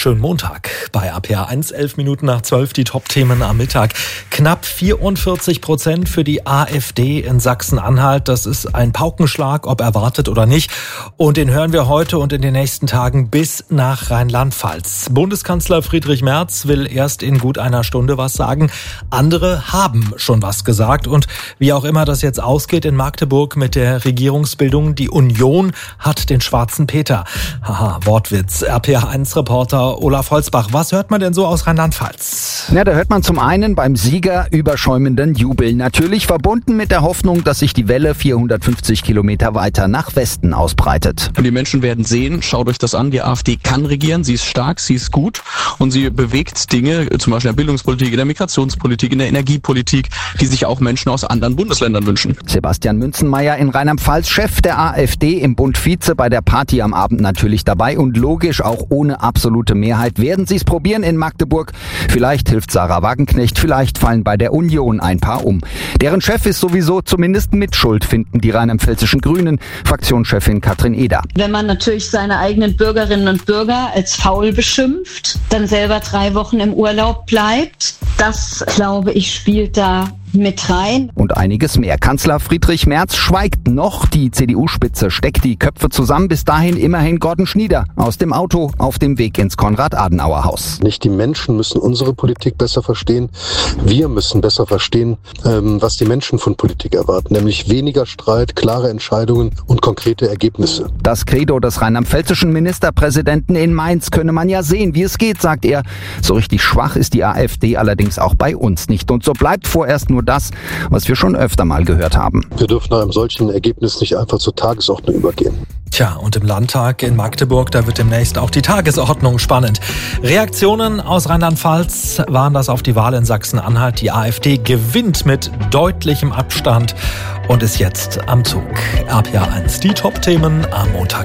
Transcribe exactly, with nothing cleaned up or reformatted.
schönen Montag. Bei A P A eins, elf Minuten nach zwölf, die Top-Themen am Mittag. Knapp vierundvierzig Prozent für die AfD in Sachsen-Anhalt. Das ist ein Paukenschlag, ob erwartet oder nicht. Und den hören wir heute und in den nächsten Tagen bis nach Rheinland-Pfalz. Bundeskanzler Friedrich Merz will erst in gut einer Stunde was sagen. Andere haben schon was gesagt. Und wie auch immer das jetzt ausgeht in Magdeburg mit der Regierungsbildung, die Union hat den schwarzen Peter. Haha, Wortwitz. R P A eins Reporter Olaf Holzbach. Was hört man denn so aus Rheinland-Pfalz? Ja, da hört man zum einen beim Sieger überschäumenden Jubel. Natürlich verbunden mit der Hoffnung, dass sich die Welle vierhundertfünfzig Kilometer weiter nach Westen ausbreitet. Und die Menschen werden sehen, schaut euch das an, die AfD kann regieren, sie ist stark, sie ist gut und sie bewegt Dinge, zum Beispiel in der Bildungspolitik, in der Migrationspolitik, in der Energiepolitik, die sich auch Menschen aus anderen Bundesländern wünschen. Sebastian Münzenmaier in Rheinland-Pfalz, Chef der AfD, im Bund Vize, bei der Party am Abend natürlich dabei und logisch auch ohne absolute Mehrheit. Werden Sie es probieren in Magdeburg? Vielleicht hilft Sarah Wagenknecht, vielleicht fallen bei der Union ein paar um. Deren Chef ist sowieso zumindest Mitschuld, finden die rheinland-pfälzischen Grünen, Fraktionschefin Katrin Eder. Wenn man natürlich seine eigenen Bürgerinnen und Bürger als faul beschimpft, dann selber drei Wochen im Urlaub bleibt, das, glaube ich, spielt da mit rein. Und einiges mehr. Kanzler Friedrich Merz schweigt noch. Die C D U-Spitze steckt die Köpfe zusammen. Bis dahin immerhin Gordon Schnieder aus dem Auto auf dem Weg ins Konrad-Adenauer-Haus. Nicht die Menschen müssen unsere Politik besser verstehen. Wir müssen besser verstehen, was die Menschen von Politik erwarten. Nämlich weniger Streit, klare Entscheidungen und konkrete Ergebnisse. Das Credo des rheinland-pfälzischen Ministerpräsidenten in Mainz könne man ja sehen, wie es geht, sagt er. So richtig schwach ist die AfD allerdings auch bei uns nicht. Und so bleibt vorerst nur das, was wir schon öfter mal gehört haben. Wir dürfen nach einem solchen Ergebnis nicht einfach zur Tagesordnung übergehen. Tja, und im Landtag in Magdeburg, da wird demnächst auch die Tagesordnung spannend. Reaktionen aus Rheinland-Pfalz waren das auf die Wahl in Sachsen-Anhalt. Die AfD gewinnt mit deutlichem Abstand und ist jetzt am Zug. R P A eins, die Top-Themen am Montag.